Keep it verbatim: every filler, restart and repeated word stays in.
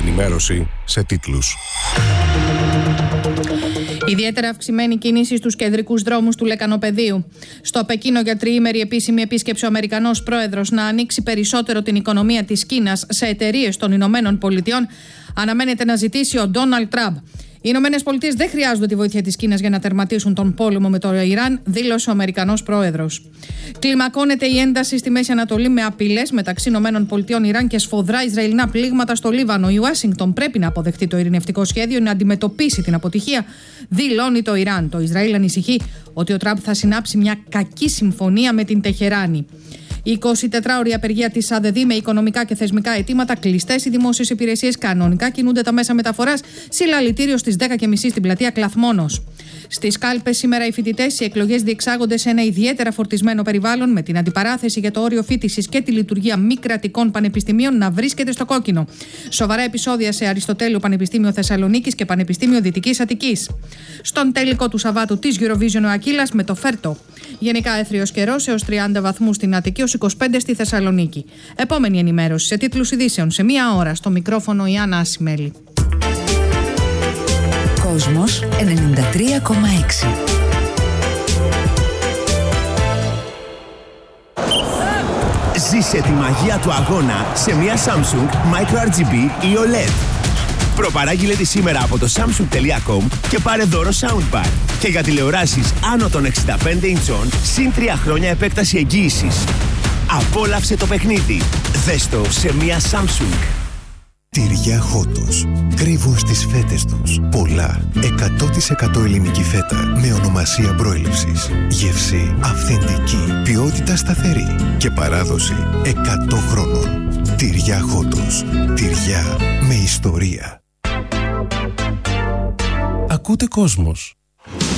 ενημέρωση σε τίτλους. Ιδιαίτερα αυξημένη κίνηση στους κεντρικούς δρόμους του Λεκανοπεδίου. Στο Πεκίνο για τριήμερη επίσημη επίσκεψη ο Αμερικανός πρόεδρος να ανοίξει περισσότερο την οικονομία της Κίνας σε εταιρείες των Ηνωμένων Πολιτειών, αναμένεται να ζητήσει ο Ντόναλντ Τραμπ. Οι Ηνωμένες Πολιτείες δεν χρειάζονται τη βοήθεια της Κίνας για να τερματίσουν τον πόλεμο με το Ιράν, δήλωσε ο Αμερικανός πρόεδρος. Κλιμακώνεται η ένταση στη Μέση Ανατολή με απειλές μεταξύ Ηνωμένων Πολιτειών, Ιράν και σφοδρά Ισραηλινά πλήγματα στο Λίβανο. Η Ουάσιγκτον πρέπει να αποδεχτεί το ειρηνευτικό σχέδιο, να αντιμετωπίσει την αποτυχία, δηλώνει το Ιράν. Το Ισραήλ ανησυχεί ότι ο Τραμπ θα συνάψει μια κακή συμφωνία με την Τεχεράνη. Η εικοσιτετράωρη απεργία της ΑΔΔ με οικονομικά και θεσμικά αιτήματα, κλειστές οι δημόσιες υπηρεσίες, κανονικά κινούνται τα μέσα μεταφοράς, συλλαλητήριο στις δέκα και μισή στην πλατεία Κλαθμόνος. Στις κάλπες σήμερα οι φοιτητές, οι εκλογές διεξάγονται σε ένα ιδιαίτερα φορτισμένο περιβάλλον, με την αντιπαράθεση για το όριο φοιτησης και τη λειτουργία μη κρατικών πανεπιστημίων να βρίσκεται στο κόκκινο. Σοβαρά επεισόδια σε Αριστοτέλειο Πανεπιστήμιο Θεσσαλονίκης και Πανεπιστήμιο Δυτικής Αττικής. Στον τελικό του Σαββάτου της Eurovision ο Ακύλας με το Φέρτο. Γενικά έθριος καιρός έως τριάντα βαθμούς στην Αττική, έως είκοσι πέντε στη Θεσσαλονίκη. Επόμενη ενημέρωση σε τίτλους ειδήσεων σε μία ώρα. Στο μικρόφωνο η Άννα Ασημέλη. Κόσμος ενενήντα τρία κόμμα έξι. Ζήσε τη μαγεία του αγώνα σε μια Samsung Micro αρ τζι μπι ή ο ελ ι ντι. Προπαράγγειλε τη σήμερα από το samsung τελεία com και πάρε δώρο soundbar. Και για τηλεοράσεις άνω των εξήντα πέντε ιντσών, συν τρία χρόνια επέκταση εγγύησης. Απόλαυσε το παιχνίδι. Δες το σε μια Samsung. Τυριά Χότος. Κρύβουν στις φέτες τους πολλά εκατό τοις εκατό ελληνική φέτα με ονομασία προέλευσης. Γεύση αυθεντική, ποιότητα σταθερή και παράδοση εκατό χρόνων. Τυριά Χότος. Τυριά με ιστορία. Ακούτε Κόσμος.